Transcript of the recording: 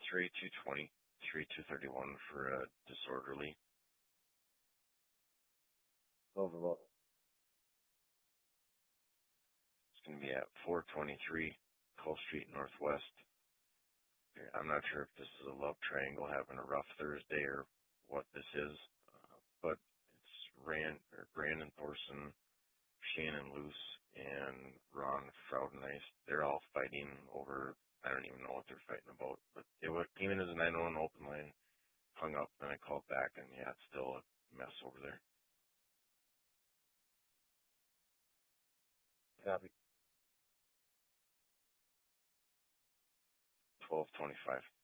3-220, 3-231 for a disorderly. Over what? It's going to be at 423 Cole Street Northwest. I'm not sure if this is a love triangle having a rough Thursday or what this is, but it's Brandon Thorson, Shannon Luce, and Ron Fraudeneist. They're all fighting over, I don't even know what they're fighting about, but it came in as a 901 open line, hung up, and I called back, and yeah, it's still a mess over there. Copy. 1225.